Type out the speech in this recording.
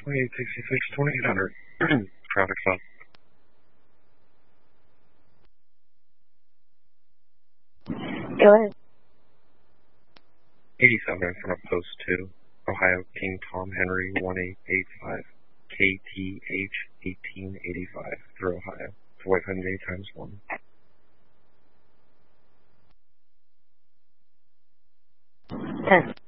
2866 2800. Traffic stop. Go ahead. 87 in front of post 2. Ohio King Tom Henry 1885. KTH 1885 through Ohio. Avoid Hyundai times 1. 10.